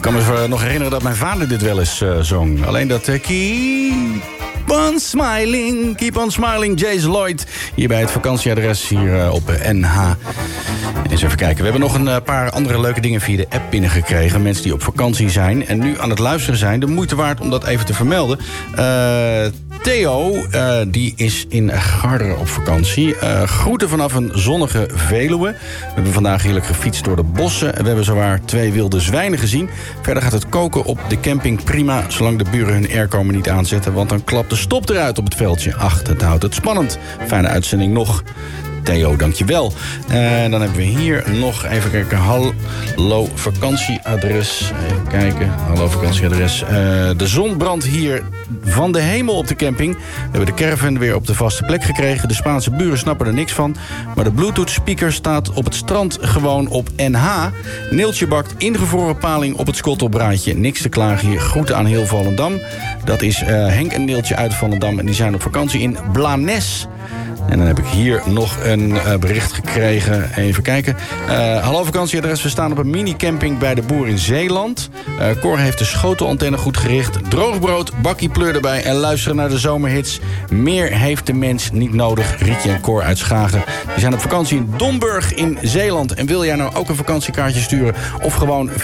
Ik kan me nog herinneren dat mijn vader dit wel eens zong. Alleen dat keep on smiling, Jace Lloyd. Hier bij het vakantieadres hier op NH. Eens even kijken. We hebben nog een paar andere leuke dingen via de app binnengekregen. Mensen die op vakantie zijn en nu aan het luisteren zijn. De moeite waard om dat even te vermelden. Theo, die is in Garderen op vakantie. Groeten vanaf een zonnige Veluwe. We hebben vandaag heerlijk gefietst door de bossen. We hebben zowaar 2 wilde zwijnen gezien. Verder gaat het koken op de camping prima, zolang de buren hun airco maar niet aanzetten. Want dan klapt de stop eruit op het veldje. Ach, dat houdt het spannend. Fijne uitzending nog. Theo, dankjewel. En dan hebben we hier nog, even kijken, hallo vakantieadres. Even kijken, hallo vakantieadres. De zon brandt hier van de hemel op de camping. We hebben de caravan weer op de vaste plek gekregen. De Spaanse buren snappen er niks van. Maar de Bluetooth speaker staat op het strand gewoon op NH. Neeltje bakt ingevroren paling op het schottelbraadje. Niks te klagen hier. Groeten aan heel Volendam. Dat is Henk en Neeltje uit Volendam. En die zijn op vakantie in Blanes. En dan heb ik hier nog een bericht gekregen. Even kijken. Hallo vakantieadres. We staan op een mini-camping bij de boer in Zeeland. Cor heeft de schotelantenne goed gericht. Droog brood, bakkie pleur erbij en luisteren naar de zomerhits. Meer heeft de mens niet nodig. Rietje en Cor uit Schagen. Die zijn op vakantie in Domburg in Zeeland. En wil jij nou ook een vakantiekaartje sturen? Of gewoon